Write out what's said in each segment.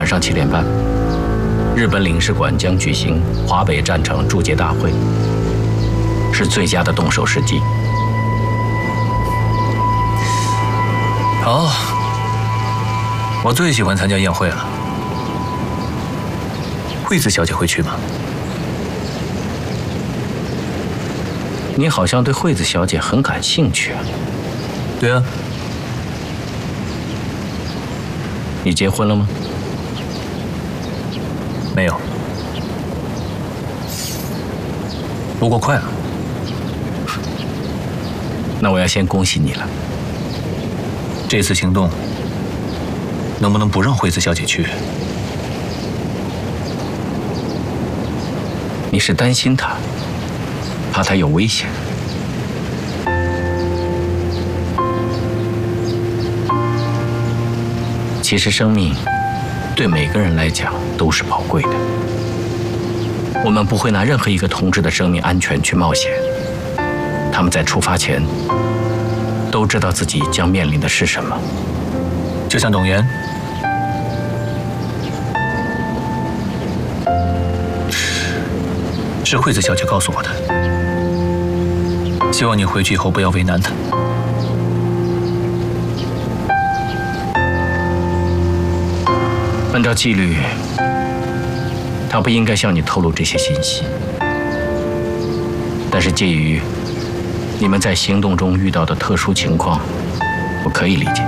晚上7点半，日本领事馆将举行华北战场祝捷大会，是最佳的动手时机。 好，我最喜欢参加宴会了。惠子小姐会去吗？ 你好像对惠子小姐很感兴趣啊。 对啊。 你结婚了吗？ 没有。不过快了。 那我要先恭喜你了。 这次行动能不能不让惠子小姐去？ 你是担心她，怕她有危险。其实生命对每个人来讲都是宝贵的，我们不会拿任何一个同志的生命安全去冒险。他们在出发前都知道自己将面临的是什么。 就像董源，是惠子小姐告诉我的，希望你回去以后不要为难她。 按照纪律，他不应该向你透露这些信息。但是介于你们在行动中遇到的特殊情况，我可以理解。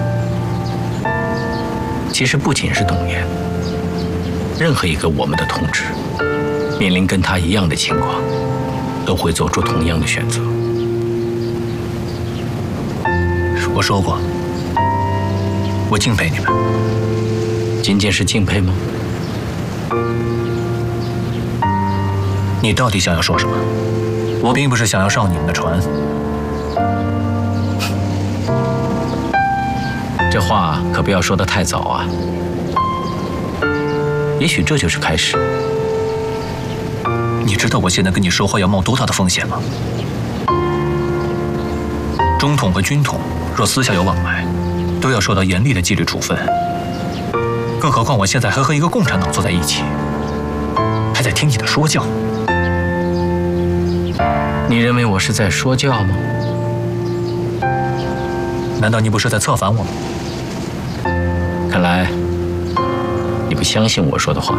其实不仅是董源，任何一个我们的同志，面临跟他一样的情况，都会做出同样的选择。 我说过，我敬佩你们。 仅仅是敬佩吗？ 你到底想要说什么？我并不是想要上你们的船。 这话可不要说得太早啊。也许这就是开始。 你知道我现在跟你说话要冒多大的风险吗？中统和军统若私下有往来，都要受到严厉的纪律处分。更何况我现在还和一个共产党坐在一起，还在听你的说教。 你认为我是在说教吗？ 难道你不是在策反我吗？ 看来你不相信我说的话。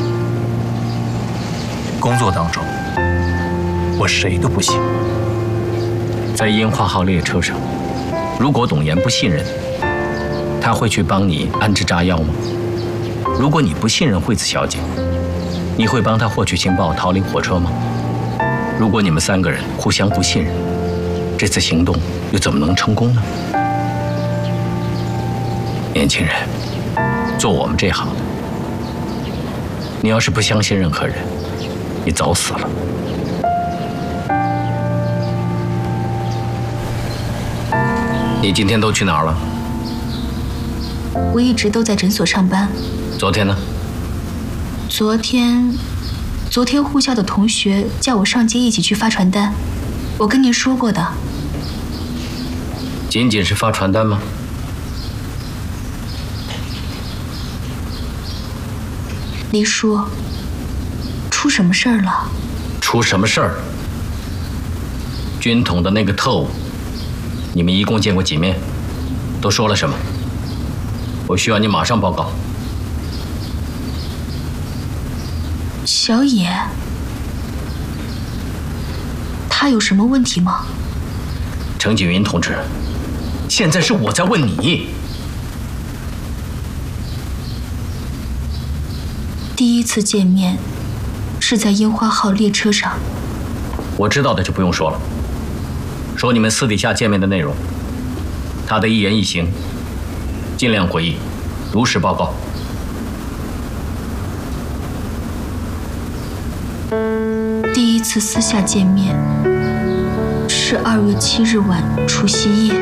工作当中，我谁都不信。 在樱花号列车上，如果董源不信任你，他会去帮你安置炸药吗？如果你不信任惠子小姐，你会帮她获取情报逃离火车吗？如果你们3个人互相不信任，这次行动又怎么能成功呢？年轻人，做我们这行的，你要是不相信任何人，你早死了。你今天都去哪儿了？ 我一直都在诊所上班。 昨天呢？ 昨天护校的同学叫我上街一起去发传单，我跟您说过的。 仅仅是发传单吗？ 黎叔，出什么事儿了？ 出什么事儿？军统的那个特务，你们一共见过几面？都说了什么？我需要你马上报告。 小野，他有什么问题吗？ 程锦云同志，现在是我在问你。 第一次见面是在樱花号列车上。 我知道的就不用说了，说你们私底下见面的内容，他的一言一行，尽量回忆，如实报告。 第一次私下见面是2月7日晚除夕夜。